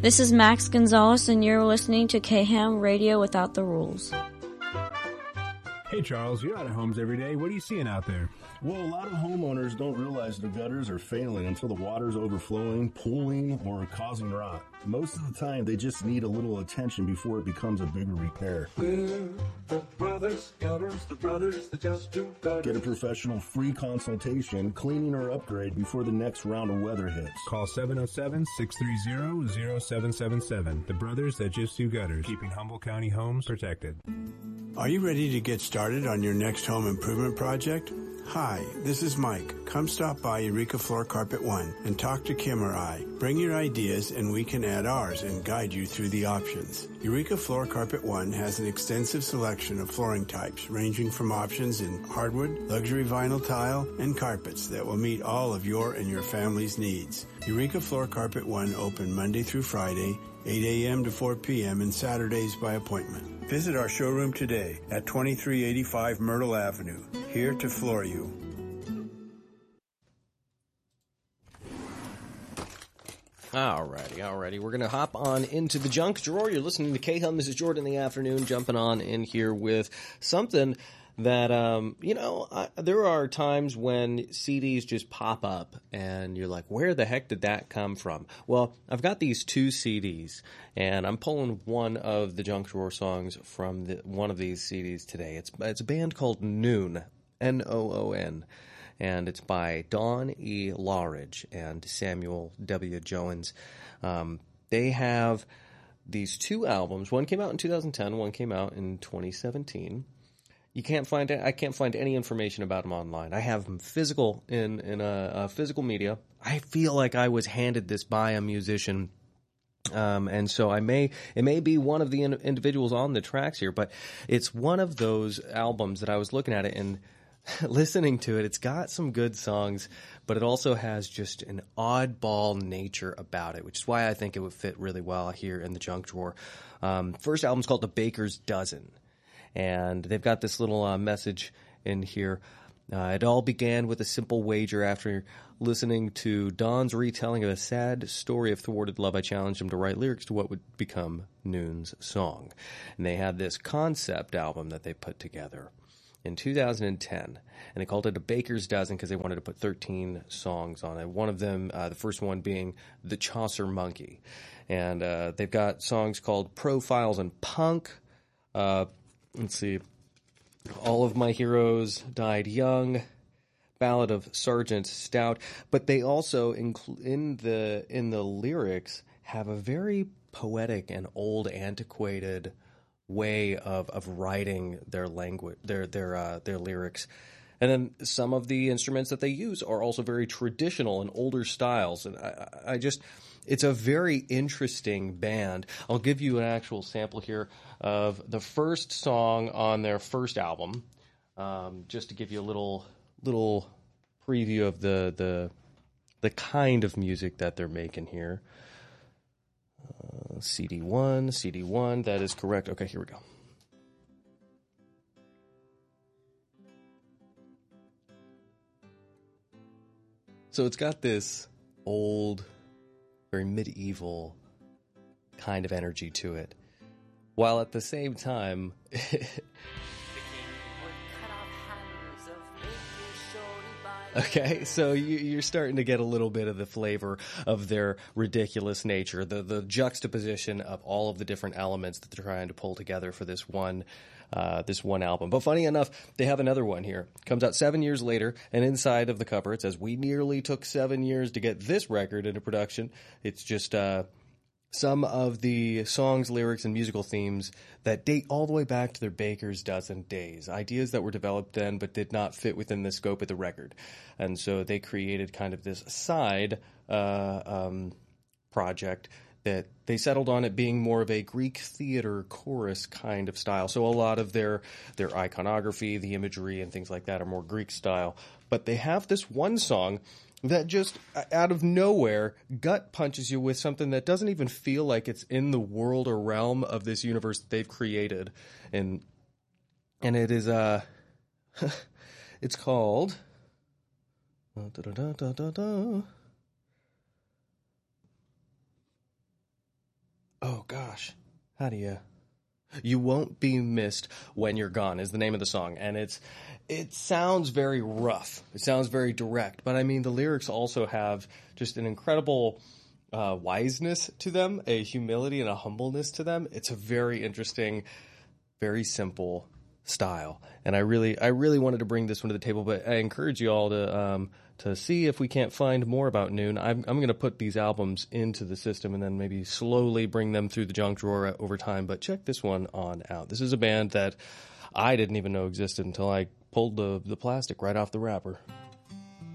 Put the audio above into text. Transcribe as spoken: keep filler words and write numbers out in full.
This is Max Gonzalez, and you're listening to K-Ham Radio Without the Rules. Hey Charles, you're out of homes every day. What are you seeing out there? Well, a lot of homeowners don't realize their gutters are failing until the water's overflowing, pooling, or causing rot. Most of the time, they just need a little attention before it becomes a bigger repair. We're the brothers, gutters, the brothers that just do gutters. Get a professional free consultation, cleaning or upgrade before the next round of weather hits. Call seven oh seven, six three zero, zero seven seven seven. The brothers that just do gutters, keeping Humboldt County homes protected. Are you ready to get started on your next home improvement project? Hi, this is Mike. Come stop by Eureka Floor Carpet One and talk to Kim or I. Bring your ideas and we can add ours and guide you through the options. Eureka Floor Carpet One has an extensive selection of flooring types ranging from options in hardwood, luxury vinyl tile, and carpets that will meet all of your and your family's needs. Eureka Floor Carpet One open Monday through Friday, eight a.m. to four p.m. and Saturdays by appointment. Visit our showroom today at twenty-three eighty-five Myrtle Avenue, here to floor you. Alrighty, alrighty. We're going to hop on into the junk drawer. You're listening to K-Hum. This is Jordan in the afternoon, jumping on in here with something that, um, you know, I, there are times when C Ds just pop up and you're like, where the heck did that come from? Well, I've got these two C Ds and I'm pulling one of the junk drawer songs from the, one of these C Ds today. It's, it's a band called Noon, N O O N. And it's by Dawn E. Lawridge and Samuel W. Jones. Um, they have these two albums. One came out in two thousand ten, one came out in twenty seventeen. You can't find it. I can't find any information about them online. I have them physical in in a, a physical media. I feel like I was handed this by a musician, um, and so I may it may be one of the in, individuals on the tracks here, but it's one of those albums that I was looking at it and listening to it. It's got some good songs, but it also has just an oddball nature about it, which is why I think it would fit really well here in the junk drawer. Um, first album's called The Baker's Dozen. And they've got this little uh, message in here. Uh, it all began with a simple wager. After listening to Don's retelling of a sad story of thwarted love, I challenged him to write lyrics to what would become Noon's song. And they had this concept album that they put together in two thousand ten. And they called it A Baker's Dozen because they wanted to put thirteen songs on it. One of them, uh, the first one being The Chaucer Monkey. And uh, they've got songs called Profiles and Punk. Uh, let's see. All of My Heroes Died Young, Ballad of Sergeant Stout, but they also include in the in the lyrics have a very poetic and old, antiquated way of of writing their language, their their uh, their lyrics, and then some of the instruments that they use are also very traditional and older styles, and I, I just. It's a very interesting band. I'll give you an actual sample here of the first song on their first album, um, just to give you a little little preview of the the the kind of music that they're making here. Uh, C D one, C D one, that is correct. Okay, here we go. So it's got this old, very medieval kind of energy to it, while at the same time okay, so you, you're starting to get a little bit of the flavor of their ridiculous nature, the the juxtaposition of all of the different elements that they're trying to pull together for this one uh, this one album. But funny enough, they have another one here. Comes out seven years later, and inside of the cover it says, "We nearly took seven years to get this record into production." It's just uh, some of the songs, lyrics, and musical themes that date all the way back to their Baker's Dozen days. Ideas that were developed then but did not fit within the scope of the record. And so they created kind of this side uh, um, project that they settled on it being more of a Greek theater chorus kind of style. So a lot of their their iconography, the imagery, and things like that are more Greek style. But they have this one song that just out of nowhere gut punches you with something that doesn't even feel like it's in the world or realm of this universe that they've created. And and it is uh it's called da, da, da, da, da. how do you... You Won't Be Missed When You're Gone is the name of the song. And it's it sounds very rough. It sounds very direct. But, I mean, the lyrics also have just an incredible uh, wiseness to them, a humility and a humbleness to them. It's a very interesting, very simple style. And I really I really wanted to bring this one to the table, but I encourage you all to um, to see if we can't find more about Noon. I'm, I'm going to put these albums into the system and then maybe slowly bring them through the junk drawer over time, but check this one on out. This is a band that I didn't even know existed until I pulled the, the plastic right off the wrapper.